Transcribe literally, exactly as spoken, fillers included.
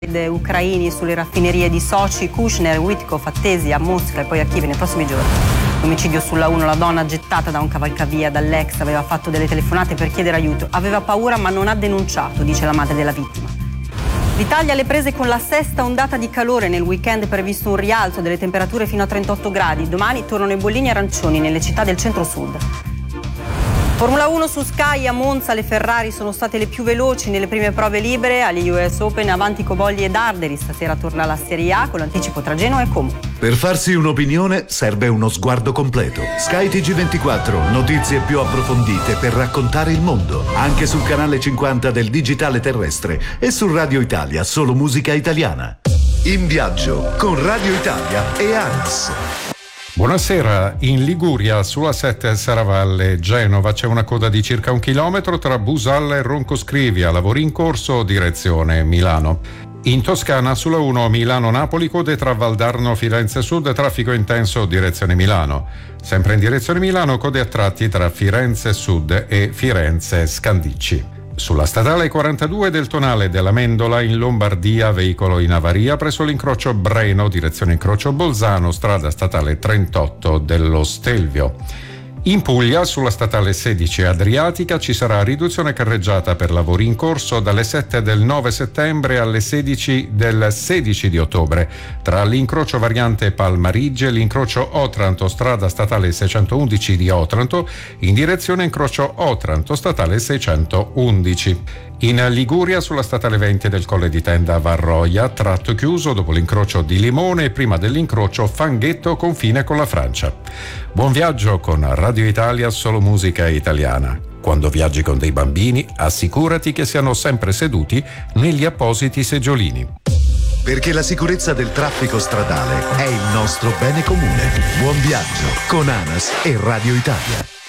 ucraini sulle raffinerie di Sochi, Kushner, Witkoff, attesi a Mosca e poi a Kiev nei prossimi giorni. Omicidio sulla uno, la donna gettata da un cavalcavia dall'ex aveva fatto delle telefonate per chiedere aiuto, aveva paura ma non ha denunciato, dice la madre della vittima. L'Italia alle prese con la sesta ondata di calore, nel weekend è previsto un rialzo delle temperature fino a trentotto gradi, domani tornano i bollini arancioni nelle città del centro-sud. Formula uno su Sky, a Monza le Ferrari sono state le più veloci nelle prime prove libere, agli U S Open avanti Cobolli ed Arderi, stasera torna la Serie A con l'anticipo tra Genoa e Como. Per farsi un'opinione serve uno sguardo completo. Sky T G ventiquattro, notizie più approfondite per raccontare il mondo, anche sul canale cinquanta del digitale terrestre e su Radio Italia, solo musica italiana. In viaggio con Radio Italia e ANAS. Buonasera, in Liguria sulla sette Serravalle Genova c'è una coda di circa un chilometro tra Busalla e Roncoscrivia, lavori in corso direzione Milano. In Toscana sulla uno Milano-Napoli code tra Valdarno Firenze Sud, traffico intenso direzione Milano. Sempre in direzione Milano code a tratti tra Firenze Sud e Firenze Scandicci. Sulla statale quarantadue del Tonale della Mendola in Lombardia, veicolo in avaria presso l'incrocio Breno, direzione incrocio Bolzano, strada statale trentotto dello Stelvio. In Puglia, sulla statale sedici Adriatica, ci sarà riduzione carreggiata per lavori in corso dalle sette del nove settembre alle sedici del sedici di ottobre, tra l'incrocio variante Palmarige e l'incrocio Otranto, strada statale seicentoundici di Otranto, in direzione incrocio Otranto, statale seicentoundici. In Liguria, sulla statale venti del Colle di Tenda a Varroia, tratto chiuso dopo l'incrocio di Limone e prima dell'incrocio Fanghetto confine con la Francia. Buon viaggio con Radio Italia, solo musica italiana. Quando viaggi con dei bambini, assicurati che siano sempre seduti negli appositi seggiolini. Perché la sicurezza del traffico stradale è il nostro bene comune. Buon viaggio con ANAS e Radio Italia.